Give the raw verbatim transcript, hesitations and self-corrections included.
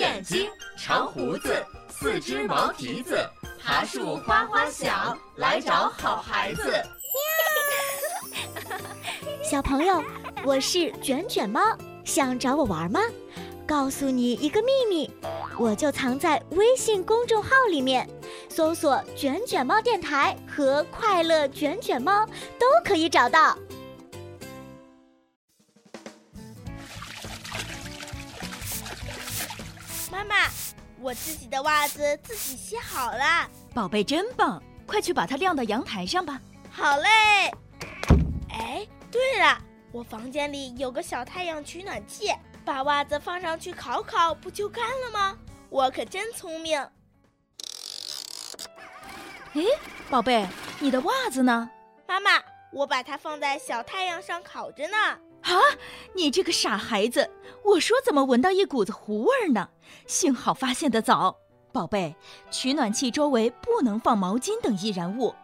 眼睛，长胡子，四只毛蹄子，爬树哗哗响，来找好孩子。 小朋友，我是卷卷猫，想找我玩吗？告诉你一个秘密，我就藏在微信公众号里面，搜索卷卷猫电台和快乐卷卷猫都可以找到。 妈妈，我自己的袜子自己洗好了。 宝贝真棒，快去把它晾到阳台上吧。 好嘞。哎，对了，我房间里有个小太阳取暖器，把袜子放上去烤烤，不就干了吗？我可真聪明。 诶，宝贝，你的袜子呢？ 妈妈，我把它放在小太阳上烤着呢。 啊，你这个傻孩子，我说怎么闻到一股子糊味呢？幸好发现得早。宝贝，取暖器周围不能放毛巾等易燃物，